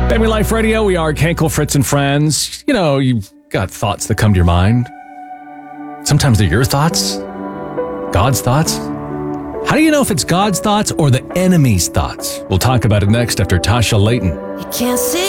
Family Life Radio, we are Kenkel, Fritz, and Friends. You know, you've got thoughts that come to your mind. Sometimes they're your thoughts, God's thoughts. How do you know if it's God's thoughts or the enemy's thoughts? We'll talk about it next after Tasha Layton. You can't see